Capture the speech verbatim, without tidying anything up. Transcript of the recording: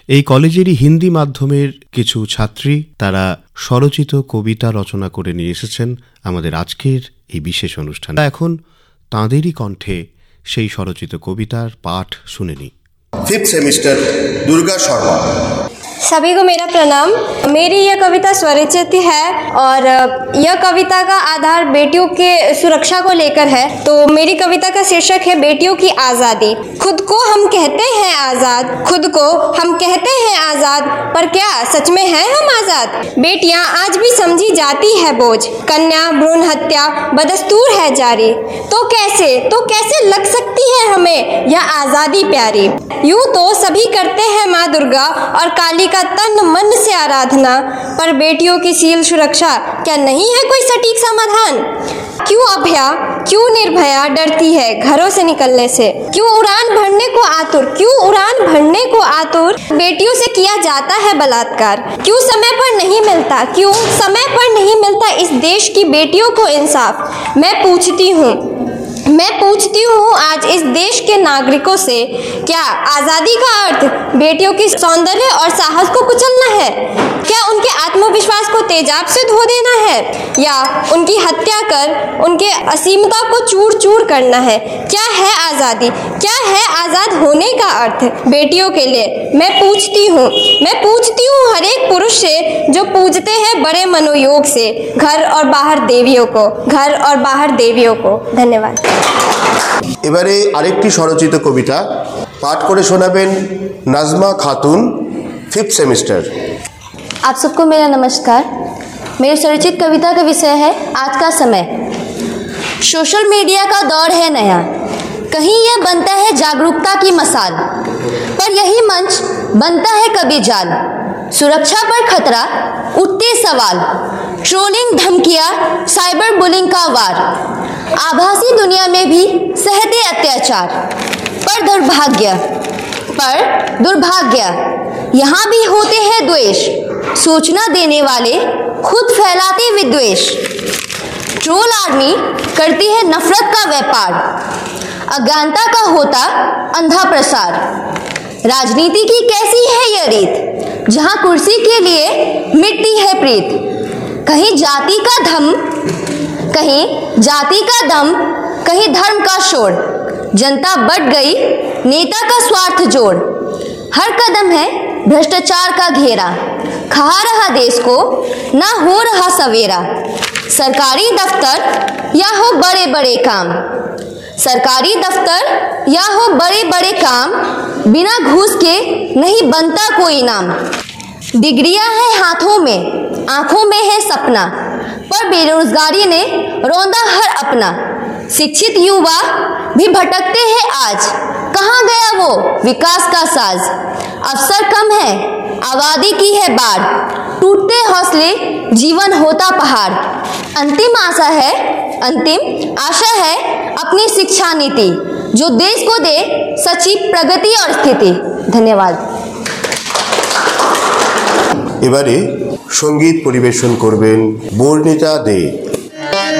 এই কলেজেরই হিন্দি মাধ্যমের কিছু ছাত্রী তারা স্বরচিত কবিতা রচনা করে নিয়ে এসেছেন আমাদের আজকের এই বিশেষ অনুষ্ঠান। এখন তাঁদেরই কণ্ঠে সেই স্বরচিত কবিতার পাঠ শুনে নি। Fifth semester Durga Sharma. सभी को मेरा प्रणाम। मेरी यह कविता स्वरचित है और यह कविता का आधार बेटियों के सुरक्षा को लेकर है। तो मेरी कविता का शीर्षक है बेटियों की आज़ादी। खुद को हम कहते हैं आज़ाद, खुद को हम कहते हैं आज़ाद, पर क्या सच में हैं हम आज़ाद? बेटियां आज भी समझी जाती है बोझ, कन्या भ्रूण हत्या बदस्तूर है जारी। तो कैसे तो कैसे लग सकती है हमें यह आज़ादी प्यारी? यूं तो सभी करते हैं माँ दुर्गा और काली का तन मन से आराधना, पर बेटियों की सील सुरक्षा क्या नहीं है कोई सटीक समाधान? क्यों अभया क्यों निर्भया डरती है घरों से निकलने से? क्यों उड़ान भरने को आतुर क्यों उड़ान भरने को आतुर बेटियों से किया जाता है बलात्कार? क्यों समय पर नहीं मिलता क्यों समय पर नहीं मिलता इस देश की बेटियों को इंसाफ? मैं पूछती हूँ मैं पूछती हूँ आज इस देश के नागरिकों से, क्या आज़ादी का अर्थ बेटियों की सौंदर्य और साहस को कुचलना है? क्या उनके आत्मविश्वास को तेजाब से धो देना है, या उनकी हत्या कर उनके असीमता को चूर चूर करना है? क्या है आज़ादी? क्या है आज़ाद होने का अर्थ बेटियों के लिए? मैं पूछती हूँ मैं पूछती हूँ हर एक पुरुष से जो पूजते हैं बड़े मनोयोग से घर और बाहर देवियों को घर और बाहर देवियों को। धन्यवाद। এবারে আরেকটি স্বরচিত কবিতা পাঠ করে শোনাবেন নাজমা খাতুন, फिफ्थ सेमिस्टर। आप सबको मेरा नमस्कार। मेरी स्वरचित कविता का विषय है आज का समय। सोशल मीडिया का दौर है नया, कहीं यह बनता है जागरूकता की मसाल, पर यही मंच बनता है कभी जाल। सुरक्षा पर खतरा उठते सवाल, ट्रोलिंग धमकियां साइबर बुलिंग का वार, आभासी दुनिया में भी सहते अत्याचार। पर दुर्भाग्य पर दुर्भाग्य यहाँ भी होते हैं द्वेष, सूचना देने वाले खुद फैलाते विद्वेष। ट्रोल आर्मी करती है नफरत का व्यापार, अज्ञानता का होता अंधा प्रसार। राजनीति की कैसी है यह रीत, जहाँ कुर्सी के लिए मिटती है प्रीत। कहीं जाति का धम कहीं जाति का दम कहीं धर्म का शोर, जनता बढ़ गई नेता का स्वार्थ जोड़। हर कदम है भ्रष्टाचार का घेरा, खा रहा देश को ना हो रहा सवेरा। सरकारी दफ्तर या हो बड़े बड़े काम सरकारी दफ्तर या हो बड़े बड़े काम, बिना घूस के नहीं बनता कोई नाम। डिग्रियां हैं हाथों में आंखों में है सपना, पर बेरोजगारी ने रौंदा हर अपना। शिक्षित युवा भी भटकते हैं आज, कहाँ गया वो विकास का साज? अवसर कम है आबादी की है बाढ़, टूटते हौसले जीवन होता पहाड़। अंतिम आशा है अंतिम आशा है अपनी शिक्षा नीति, जो देश को दे सच्ची प्रगति और स्थिति। धन्यवाद। এবারে সঙ্গীত পরিবেশন করবেন বর্ণিতা দে।